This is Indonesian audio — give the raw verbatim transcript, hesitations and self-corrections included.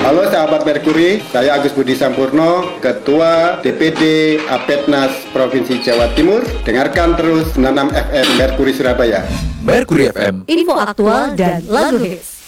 Halo sahabat Merkuri, saya Agus Budi Sampurno, Ketua D P D Apetnas Provinsi Jawa Timur. Dengarkan terus enam puluh enam F M Merkuri Surabaya. Merkuri F M, info aktual dan lagu hits.